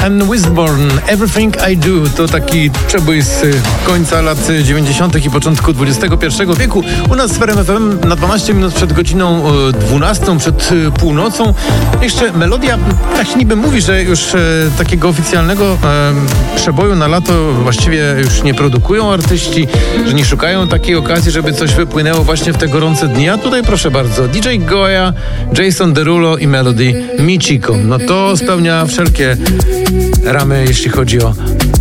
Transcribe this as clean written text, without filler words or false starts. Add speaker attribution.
Speaker 1: and Westbourne, Everything I Do. To taki przebój z końca lat 90. i początku XXI wieku. U nas w RMF FM na 12 minut przed godziną 12, przed północą. Jeszcze melodia, tak się niby mówi, że już takiego oficjalnego przeboju na lato właściwie już nie produkują artyści, że nie szukają takiej okazji, żeby coś wypłynęło właśnie w te gorące dni. A tutaj proszę bardzo, DJ Goya, Jason Derulo i Melody Michiko. No to spełnia wszelkie ramy, jeśli chodzi o